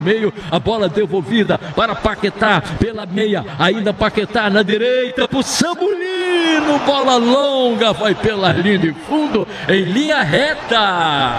meio, a bola devolvida para Paquetá pela meia, ainda Paquetá na direita pro Samulino, bola longa, vai pela linha de fundo, em linha reta.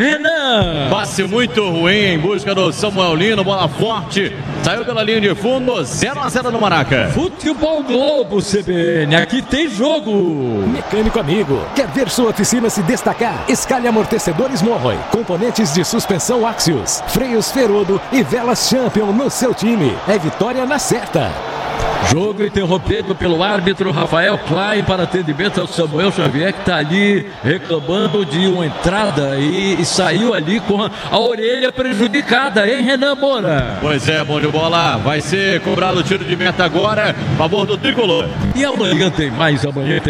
Renan, passe muito ruim em busca do Samuel Lino, bola forte, saiu pela linha de fundo, 0-0 no Maraca. Futebol Globo CBN, aqui tem jogo. Mecânico amigo, quer ver sua oficina se destacar? Escale amortecedores Morroy, componentes de suspensão Axios, freios Ferodo e velas Champion no seu time. É vitória na certa. Jogo interrompido pelo árbitro Rafael Klein para atendimento ao Samuel Xavier, que está ali reclamando de uma entrada e saiu ali com a orelha prejudicada, hein, Renan Moura? Pois é, bom de bola, vai ser cobrado o tiro de meta agora, a favor do tricolor. E amanhã tem mais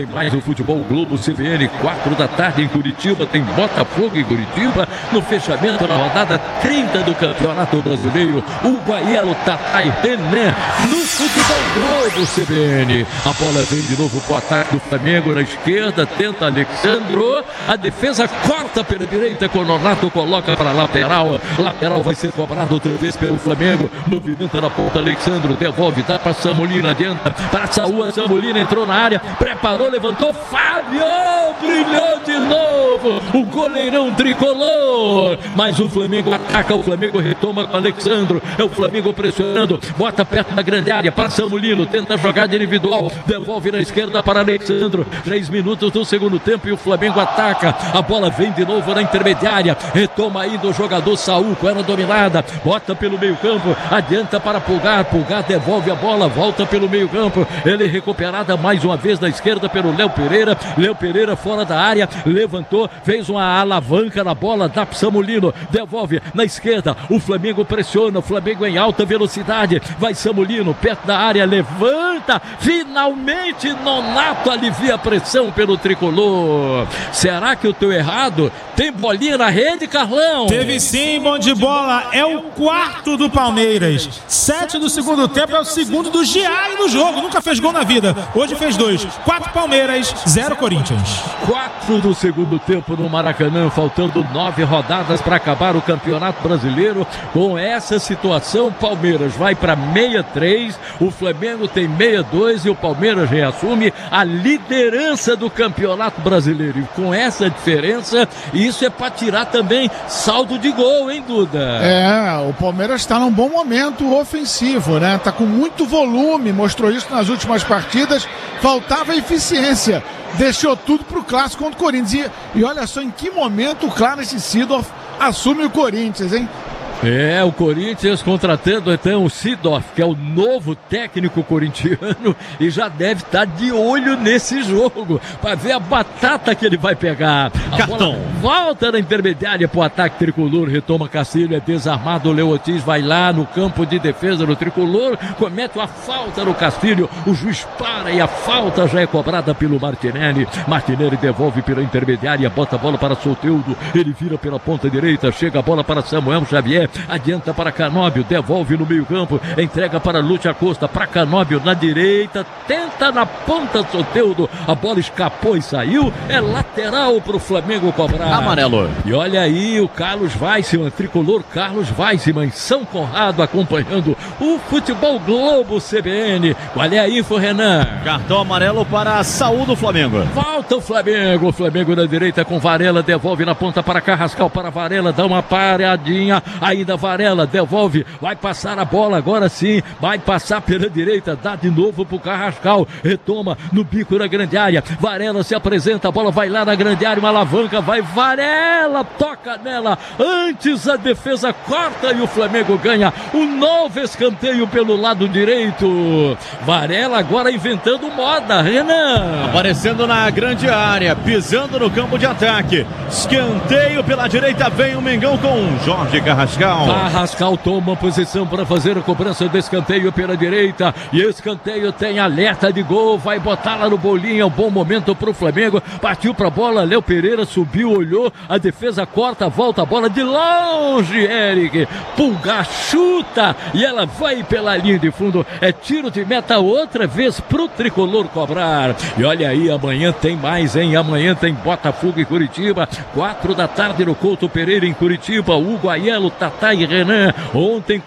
o Futebol Globo CBN, 4 da tarde em Curitiba, tem Botafogo em Curitiba, no fechamento da rodada 30 do Campeonato Brasileiro, o Guaielo, Tatá e Renan, no Futebol Globo CBN. A bola vem de novo para o ataque do Flamengo na esquerda, tenta Alexandro, a defesa corta pela direita, quando o Nonato coloca para lateral vai ser cobrado outra vez pelo Flamengo, movimenta na ponta Alexandro, devolve, dá para Samulino, adianta para Saúl, Samulino entrou na área, preparou, levantou, Fábio, brilhou de novo, o goleirão tricolor, mas o Flamengo ataca, o Flamengo retoma com Alexandro, é o Flamengo pressionando, bota perto da grande área para Samulino, tenta jogar de individual, devolve na esquerda para Alexandro, 3 minutos do segundo tempo e o Flamengo ataca, a bola vem de novo na intermediária, retoma aí do jogador Saúl, com ela dominada, bota pelo meio campo, adianta para Pulgar, Pulgar devolve a bola, volta pelo meio campo, ele recuperada mais uma vez na esquerda pelo Léo Pereira fora da área, levantou, fez uma alavanca na bola, dá para Samulino, devolve na esquerda, o Flamengo pressiona, o Flamengo em alta velocidade, vai Samulino, perto da área, levanta, finalmente Nonato alivia a pressão pelo tricolor. Será que eu estou errado? Tem bolinha na rede, Carlão? Teve sim, bom de bola, é o quarto do Palmeiras, 7 do segundo tempo, é o segundo do Giai no jogo, nunca fez gol na vida, hoje fez 2, 4 Palmeiras, 0 Corinthians. 4 do segundo tempo no Maracanã, faltando 9 rodadas para acabar o Campeonato Brasileiro. Com essa situação, Palmeiras vai para 63, o Flamengo tem 62 e o Palmeiras reassume a liderança do Campeonato Brasileiro. E com essa diferença, isso é para tirar também saldo de gol, hein, Duda? O Palmeiras está num bom momento ofensivo, né? Tá com muito volume, mostrou isso nas últimas partidas, faltava eficiência, deixou tudo pro clássico contra o Corinthians. E olha só em que momento o Clarence Seedorf assume o Corinthians, hein? O Corinthians contratando então o Seedorf, que é o novo técnico corintiano, e já deve estar de olho nesse jogo, para ver a batata que ele vai pegar. A bola volta na intermediária para o ataque tricolor, retoma Castilho, é desarmado, o Léo Ortiz vai lá no campo de defesa do tricolor, comete uma falta no Castilho, o juiz para e a falta já é cobrada pelo Martinelli. Martinelli devolve pela intermediária, bota a bola para Soteldo, ele vira pela ponta direita, chega a bola para Samuel Xavier, adianta para Canóbio, devolve no meio campo, entrega para Lúcio Acosta, para Canóbio na direita, tenta na ponta Soteldo, a bola escapou e saiu, é lateral para o Flamengo cobrar. Amarelo. E olha aí o Carlos Weissman, tricolor Carlos Weissman, São Conrado acompanhando o Futebol Globo CBN. Qual é a info, Renan? Cartão amarelo para Saúl do Flamengo. Volta o Flamengo na direita com Varela, devolve na ponta para Carrascal, para Varela, dá uma paradinha, ainda Varela, devolve, vai passar a bola agora sim, vai passar pela direita, dá de novo pro Carrascal, retoma no bico da grande área, Varela se apresenta, a bola vai lá na grande área, uma alavanca, vai Varela, toca nela, antes a defesa corta e o Flamengo ganha um novo escanteio pelo lado direito. Varela agora inventando moda, Renan. Aparecendo na grande área, pisando no campo de ataque, escanteio pela direita, vem o Mengão com Jorge Carrascal. Carrascal toma posição para fazer a cobrança do escanteio pela direita, e escanteio tem alerta de gol, vai botar lá no bolinho, é um bom momento pro Flamengo, partiu pra bola, Léo Pereira subiu, olhou, a defesa corta, volta a bola de longe, Eric, Pulgar chuta, e ela vai pela linha de fundo, é tiro de meta outra vez pro tricolor cobrar. E olha aí, amanhã tem mais, hein? Amanhã tem Botafogo e Curitiba, 4 da tarde no Couto Pereira em Curitiba, o Guaielo, Tatá Tatá e Renan. Ontem